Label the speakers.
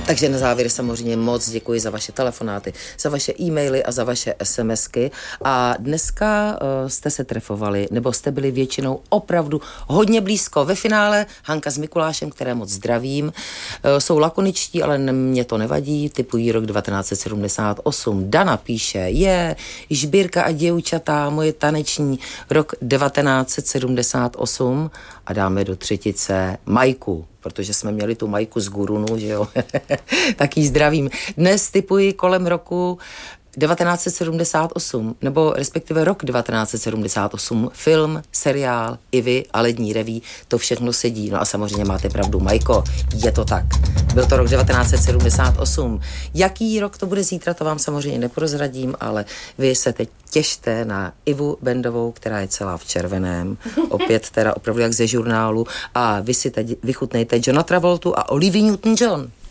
Speaker 1: Takže na závěr samozřejmě moc děkuji za vaše telefonáty, za vaše e-maily a za vaše SMSky. A dneska jste se trefovali, nebo jste byli většinou opravdu hodně blízko. Ve finále Hanka s Mikulášem, které moc zdravím, jsou lakoničtí, ale mě to nevadí, typují rok 1978. Dana píše, Žbírka a děvčatá, moje taneční, rok 1978 a dáme do třetice Majku, protože jsme měli tu Majku z Gurunu, že jo, tak jí zdravím. Dnes typuji kolem roku 1978, nebo respektive rok 1978, film, seriál, i vy a Lední reví, to všechno sedí. No a samozřejmě máte pravdu, Majko, je to tak. Byl to rok 1978. Jaký rok to bude zítra, to vám samozřejmě neprozradím, ale vy se teď těšte na Ivu Bendovou, která je celá v červeném, opět teda opravdu jak ze žurnálu, a vy si teď vychutnejte Johna Travoltu a Olivia Newton-John.